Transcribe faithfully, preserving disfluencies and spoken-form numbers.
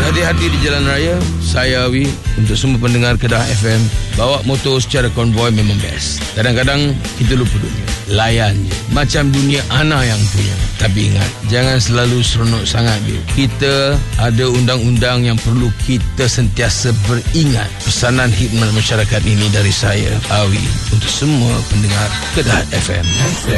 Hati-hati di jalan raya. Saya Awi. Untuk semua pendengar Kedah F M, bawa motor secara konvoi memang best. Kadang-kadang kita lupa dunia. Layan je. Macam dunia Ana yang punya. Tapi ingat, jangan selalu seronok sangat. Bil. Kita ada undang-undang yang perlu kita sentiasa beringat. Pesanan khidmat masyarakat ini dari saya, Awi, untuk semua pendengar Kedah F M.